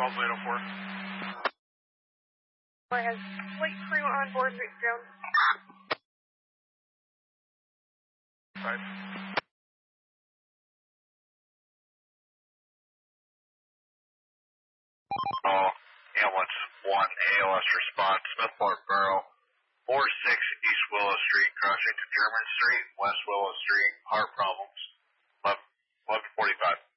12804. Has flight crew on board ground. 5. Ambulance 1, ALS response, Smithport Borough, 46 East Willow Street, crossing to German Street, West Willow Street, heart problems, 11:45.